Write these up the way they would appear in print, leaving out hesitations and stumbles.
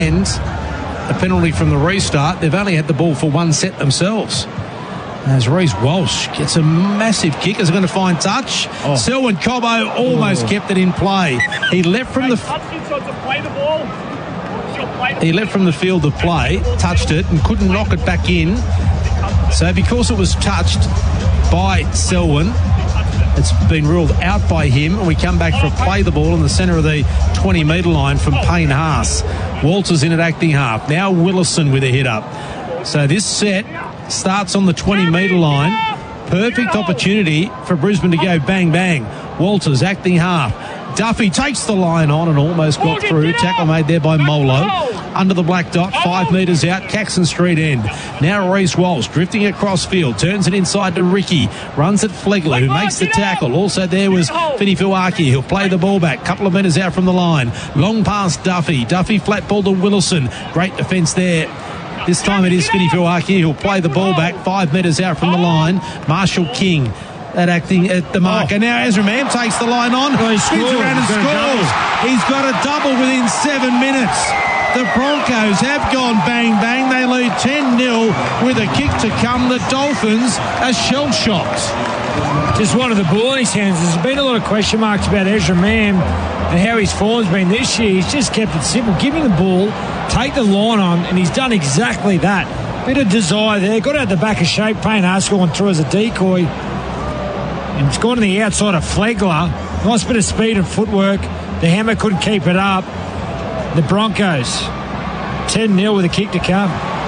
And a penalty from the restart. They've only had the ball for one set themselves. As Reece Walsh gets a massive kick, is going to find touch. Selwyn Cobbo almost kept it in play. He left from the field of play, touched it and couldn't knock it back in. So because it was touched by Selwyn, it's been ruled out by him, and we come back for a play the ball in the centre of the 20-metre line from Payne Haas. Walters in at acting half. Now Willison with a hit up. So this set starts on the 20-metre line. Perfect opportunity for Brisbane to go bang, bang. Walters acting half. Duffy takes the line on and almost got through. Tackle made there by Molo. Under the black dot, 5 metres out, Caxton Street end. Now Reece Walsh drifting across field, turns it inside to Ricky, runs at Flegler, who makes the tackle. Also there was Fini Fuaki, who'll play the ball back, couple of metres out from the line. Long pass Duffy flat ball to Willison. Great defence there. This time it is Fini Fuaki who'll play the ball back 5 metres out from the line. Marshall King acting at the marker. Now Ezra Mam takes the line on, spins around and scores. He's got a double within 7 minutes. The Broncos have gone bang, bang. They lead 10-0 with a kick to come. The Dolphins are shell-shocked. Just one of the ball in his hands. There's been a lot of question marks about Ezra Mam and how his form's been this year. He's just kept it simple. Give him the ball, take the line on, and he's done exactly that. Bit of desire there. Got out the back of shape. Payne Haas going through as a decoy. And it's gone to the outside of Flegler. Nice bit of speed and footwork. The hammer couldn't keep it up. The Broncos 10-0 with a kick to come.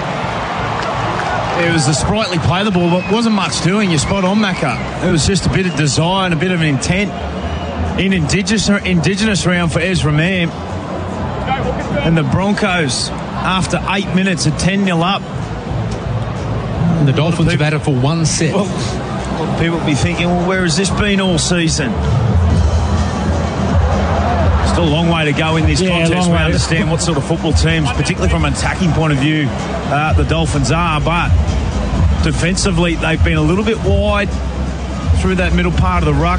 It was a sprightly play the ball, but wasn't much doing. You're spot on, Macca. It was just a bit of desire and a bit of an intent in Indigenous round for Ezra Mam. And the Broncos, after 8 minutes, are 10-0 up. And the Dolphins have had it for one set. Well, people will be thinking, well, where has this been all season? Still a long way to go in this contest. We understand what sort of football teams, particularly from an attacking point of view, the Dolphins are, but defensively they've been a little bit wide through that middle part of the ruck.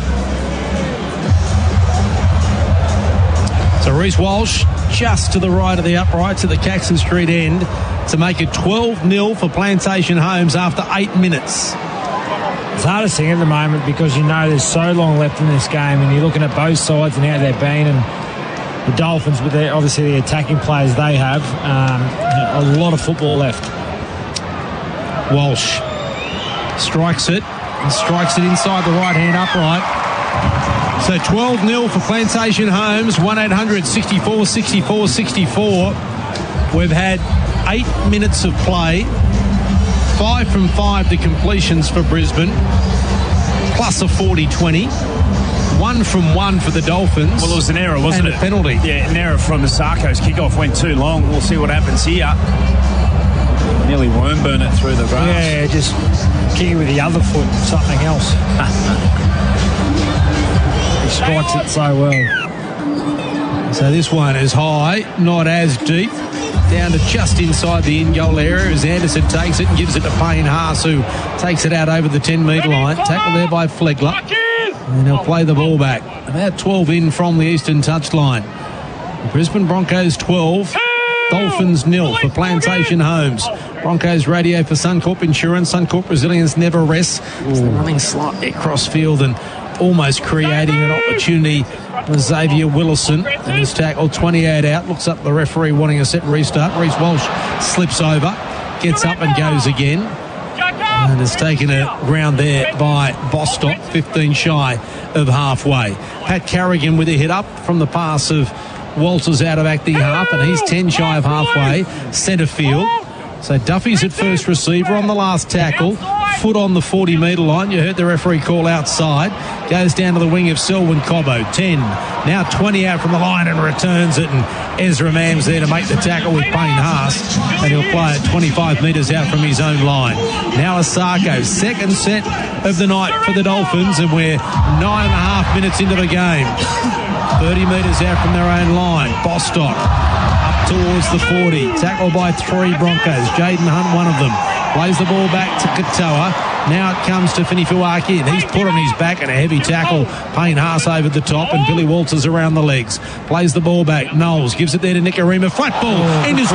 So Reece Walsh just to the right of the uprights at the Caxton Street end to make it 12-0 for Plantation Homes after 8 minutes. It's the hardest thing at the moment because you know there's so long left in this game, and you're looking at both sides and how they've been, and the Dolphins with their, obviously the attacking players they have, a lot of football left. Walsh strikes it inside the right hand upright. So 12-0 for Plantation Homes. 1-800-64-64-64. We've had 8 minutes of play. 5 from 5 to completions for Brisbane, plus a 40-20. 1 from 1 for the Dolphins. Well, it was an error, wasn't it? And a penalty. Yeah, an error from the Sarkos. Kickoff went too long. We'll see what happens here. Nearly worm burn it through the grass. Yeah, just kick it with the other foot, something else. He strikes it so well. So this one is high, not as deep. Down to just inside the in-goal area as Anderson takes it and gives it to Payne Haas, who takes it out over the 10-metre line. Tackled there by Flegler. And he'll play the ball back. About 12 in from the eastern touchline. The Brisbane Broncos 12, Dolphins 0 for Plantation Homes. Broncos radio for Suncorp Insurance. Suncorp Resilience never rests. They're running slightly across field and almost creating an opportunity for Xavier Willison. And his tackle 28 out. Looks up the referee wanting a set restart. Reece Walsh slips over, gets up and goes again. And has taken a ground there by Bostock, 15 shy of halfway. Pat Carrigan with a hit up from the pass of Walters out of acting half, and he's 10 shy of halfway, centre field. So Duffy's at first receiver on the last tackle. Foot on the 40-metre line. You heard the referee call outside. Goes down to the wing of Selwyn Cobbo. 10. Now 20 out from the line and returns it. And Ezra Mam's there to make the tackle with Payne Haas. And he'll play it 25 metres out from his own line. Now Asako. Second set of the night for the Dolphins. And we're 9.5 minutes into the game. 30 metres out from their own line. Bostock up towards the 40. Tackled by 3 Broncos. Jaden Hunt, one of them. Plays the ball back to Katoa. Now it comes to Finifuaki, and he's put on his back and a heavy tackle. Payne Haas over the top, and Billy Walters around the legs. Plays the ball back. Knowles gives it there to Nicarima. Flat ball.